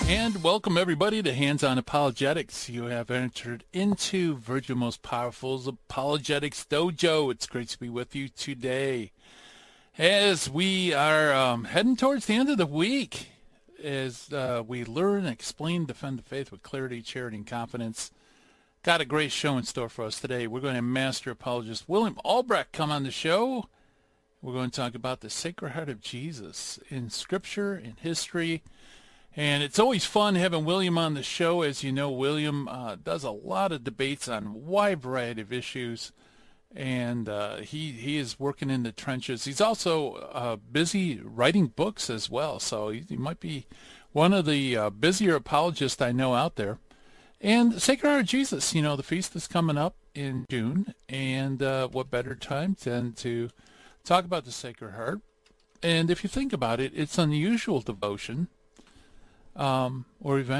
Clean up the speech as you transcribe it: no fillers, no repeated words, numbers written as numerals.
And welcome everybody to Hands-On Apologetics. You have entered into Virgil Most Powerful's Apologetics Dojo. It's great to be with you today as we are heading towards the end of the week as we learn, explain, defend the faith with clarity, charity, and confidence. Got a great show in store for us today. We're going to have Master Apologist William Albrecht come on the show. We're going to talk about the Sacred Heart of Jesus in Scripture, in history. And it's always fun having William on the show. As you know, William does a lot of debates on a wide variety of issues, and he is working in the trenches. He's also busy writing books as well, so he might be one of the busier apologists I know out there. And the Sacred Heart of Jesus, you know, the feast is coming up in June, and what better time than to talk about the Sacred Heart. And if you think about it, it's an unusual devotion or event